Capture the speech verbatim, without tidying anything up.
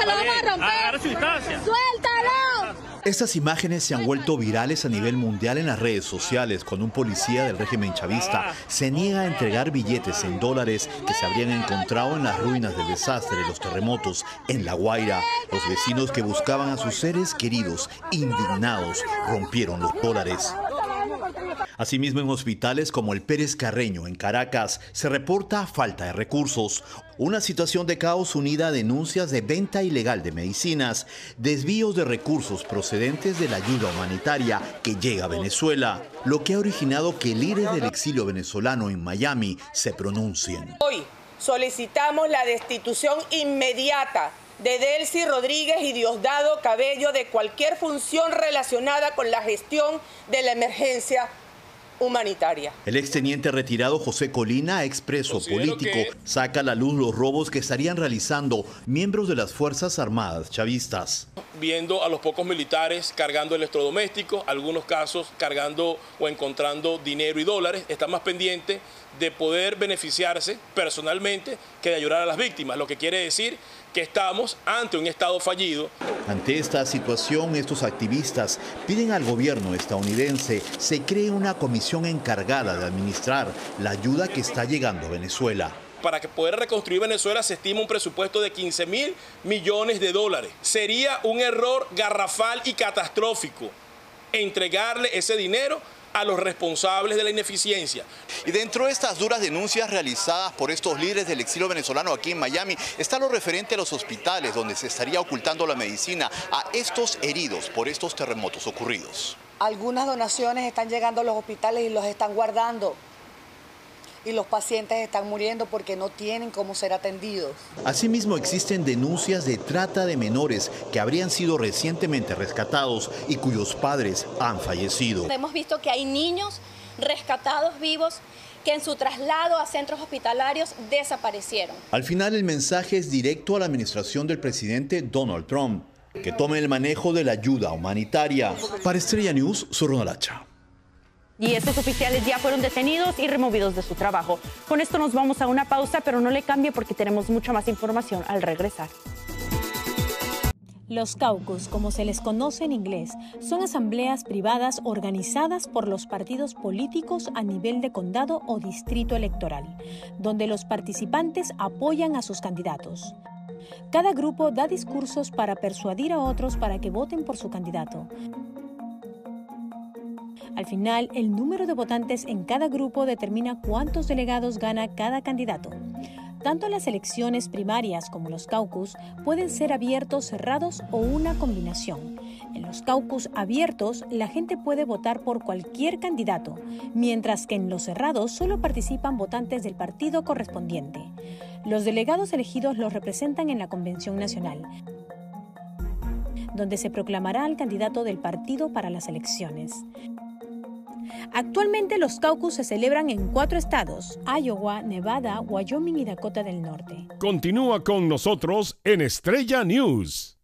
lo vamos a romper. Agarra su distancia. ¡Suéltalo! Estas imágenes se han vuelto virales a nivel mundial en las redes sociales, cuando un policía del régimen chavista se niega a entregar billetes en dólares que se habrían encontrado en las ruinas del desastre de los terremotos en La Guaira. Los vecinos que buscaban a sus seres queridos, indignados, rompieron los dólares. Asimismo, en hospitales como el Pérez Carreño, en Caracas, se reporta falta de recursos. Una situación de caos unida a denuncias de venta ilegal de medicinas, desvíos de recursos procedentes de la ayuda humanitaria que llega a Venezuela, lo que ha originado que líderes del exilio venezolano en Miami se pronuncien. Hoy solicitamos la destitución inmediata de Delcy Rodríguez y Diosdado Cabello de cualquier función relacionada con la gestión de la emergencia humanitaria. El exteniente retirado José Colina, expreso Considero político, que... saca a la luz los robos que estarían realizando miembros de las Fuerzas Armadas chavistas. Viendo a los pocos militares cargando electrodomésticos, algunos casos cargando o encontrando dinero y dólares, está más pendiente de poder beneficiarse personalmente que de ayudar a las víctimas, lo que quiere decir que estamos ante un Estado fallido. Ante esta situación, estos activistas piden al gobierno estadounidense se cree una comisión encargada de administrar la ayuda que está llegando a Venezuela. Para que poder reconstruir Venezuela se estima un presupuesto de quince mil millones de dólares. Sería un error garrafal y catastrófico entregarle ese dinero a los responsables de la ineficiencia. Y dentro de estas duras denuncias realizadas por estos líderes del exilio venezolano aquí en Miami, está lo referente a los hospitales donde se estaría ocultando la medicina a estos heridos por estos terremotos ocurridos. Algunas donaciones están llegando a los hospitales y los están guardando. Y los pacientes están muriendo porque no tienen cómo ser atendidos. Asimismo, existen denuncias de trata de menores que habrían sido recientemente rescatados y cuyos padres han fallecido. Hemos visto que hay niños rescatados vivos que en su traslado a centros hospitalarios desaparecieron. Al final, el mensaje es directo a la administración del presidente Donald Trump, que tome el manejo de la ayuda humanitaria. Para Estrella News, soy Ronald Hacha. Y estos oficiales ya fueron detenidos y removidos de su trabajo. Con esto nos vamos a una pausa, pero no le cambie porque tenemos mucha más información al regresar. Los caucus, como se les conoce en inglés, son asambleas privadas organizadas por los partidos políticos a nivel de condado o distrito electoral, donde los participantes apoyan a sus candidatos. Cada grupo da discursos para persuadir a otros para que voten por su candidato. Al final, el número de votantes en cada grupo determina cuántos delegados gana cada candidato. Tanto las elecciones primarias como los caucus pueden ser abiertos, cerrados o una combinación. En los caucus abiertos, la gente puede votar por cualquier candidato, mientras que en los cerrados solo participan votantes del partido correspondiente. Los delegados elegidos los representan en la Convención Nacional, donde se proclamará al candidato del partido para las elecciones. Actualmente los caucus se celebran en cuatro estados: Iowa, Nevada, Wyoming y Dakota del Norte. Continúa con nosotros en Estrella News.